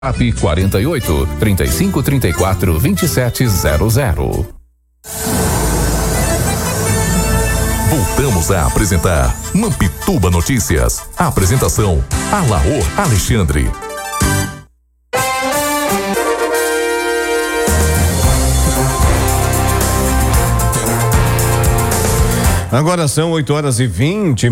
WhatsApp 48 35 34 2700. Voltamos a apresentar Mampituba Notícias. Apresentação: Alaor Alexandre. Agora são 8h20,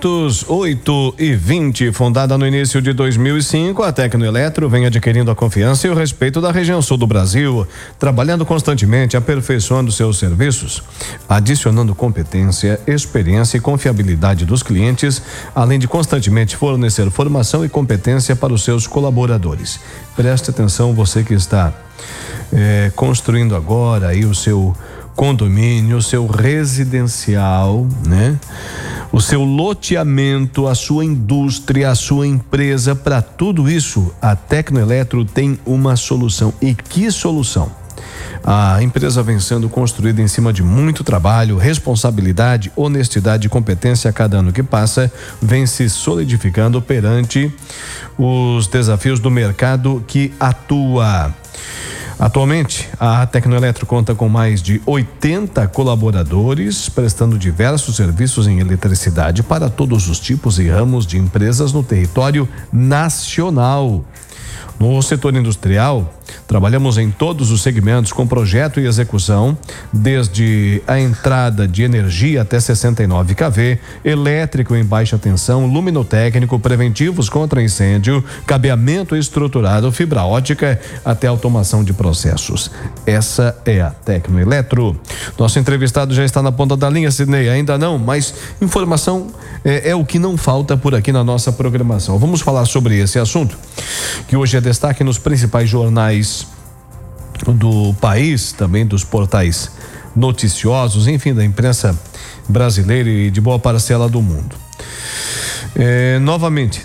8h20. Fundada no início de 2005, a Tecnoeletro vem adquirindo a confiança e o respeito da região sul do Brasil, trabalhando constantemente, aperfeiçoando seus serviços, adicionando competência, experiência e confiabilidade dos clientes, além de constantemente fornecer formação e competência para os seus colaboradores. Preste atenção, você que está construindo agora aí o seu condomínio, o seu residencial, né? O seu loteamento, a sua indústria, a sua empresa, para tudo isso, a Tecnoeletro tem uma solução. E que solução? A empresa vem sendo construída em cima de muito trabalho, responsabilidade, honestidade e competência a cada ano que passa, vem se solidificando perante os desafios do mercado que atua. Atualmente, a Tecnoeletro conta com mais de 80 colaboradores, prestando diversos serviços em eletricidade para todos os tipos e ramos de empresas no território nacional. No setor industrial, trabalhamos em todos os segmentos com projeto e execução, desde a entrada de energia até 69 kV, elétrico em baixa tensão, luminotécnico, preventivos contra incêndio, cabeamento estruturado, fibra ótica, até automação de processos. Essa é a Tecnoeletro. Nosso entrevistado já está na ponta da linha, Sidney, ainda não, mas informação é o que não falta por aqui na nossa programação. Vamos falar sobre esse assunto, que hoje é destaque nos principais jornais do país, também dos portais noticiosos, enfim, da imprensa brasileira e de boa parcela do mundo. Novamente,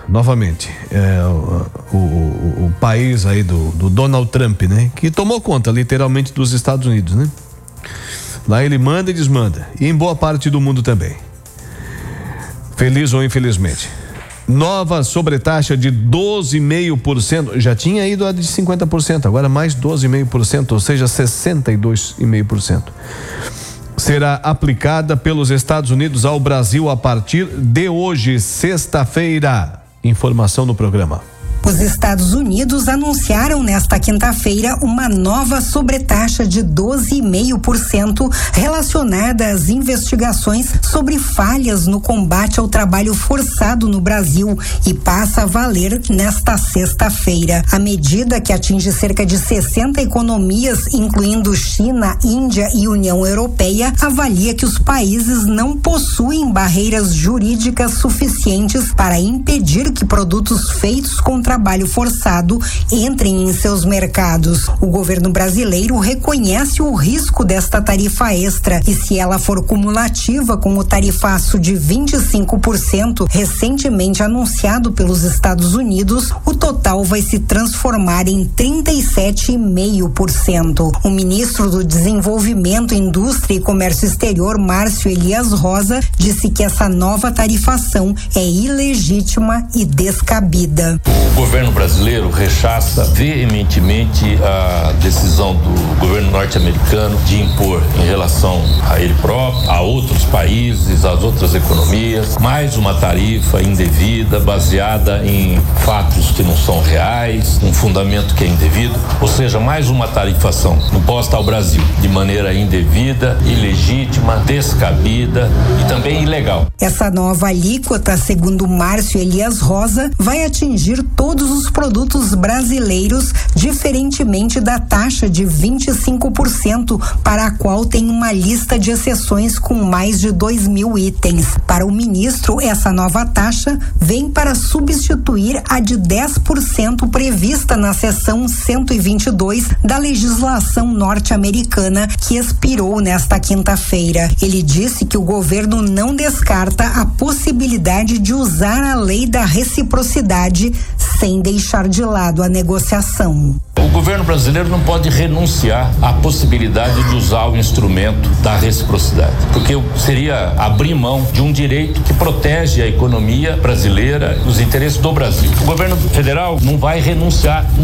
o país aí do Donald Trump, né? Que tomou conta literalmente dos Estados Unidos, né? Lá ele manda e desmanda, e em boa parte do mundo também. Feliz ou infelizmente. Nova sobretaxa de 12,5%, já tinha ido a de 50%, agora mais 12,5%, ou seja, 62,5%. Será aplicada pelos Estados Unidos ao Brasil a partir de hoje, sexta-feira. Informação no programa. Os Estados Unidos anunciaram nesta quinta-feira uma nova sobretaxa de 12,5% relacionada às investigações sobre falhas no combate ao trabalho forçado no Brasil e passa a valer nesta sexta-feira. A medida, que atinge cerca de 60 economias, incluindo China, Índia e União Europeia, avalia que os países não possuem barreiras jurídicas suficientes para impedir que produtos feitos com trabalho forçado entrem em seus mercados. O governo brasileiro reconhece o risco desta tarifa extra e, se ela for cumulativa com o tarifaço de 25% recentemente anunciado pelos Estados Unidos, o total vai se transformar em 37,5%. O ministro do Desenvolvimento, Indústria e Comércio Exterior, Márcio Elias Rosa, disse que essa nova tarifação é ilegítima e descabida. O governo brasileiro rechaça veementemente a decisão do governo norte-americano de impor, em relação a ele próprio, a outros países, às outras economias, mais uma tarifa indevida, baseada em fatos que não são reais, um fundamento que é indevido, ou seja, mais uma tarifação imposta ao Brasil de maneira indevida, ilegítima, descabida e também ilegal. Essa nova alíquota, segundo Márcio Elias Rosa, vai atingir todos os produtos brasileiros, diferentemente da taxa de 25%, para a qual tem uma lista de exceções com mais de 2.000 itens. Para o ministro, essa nova taxa vem para substituir a de 10% prevista na seção 122 da legislação norte-americana, que expirou nesta quinta-feira. Ele disse que o governo não descarta a possibilidade de usar a lei da reciprocidade sem deixar de lado a negociação. O governo brasileiro não pode renunciar à possibilidade de usar o instrumento da reciprocidade, porque seria abrir mão de um direito que protege a economia brasileira, os interesses do Brasil. O governo federal não vai renunciar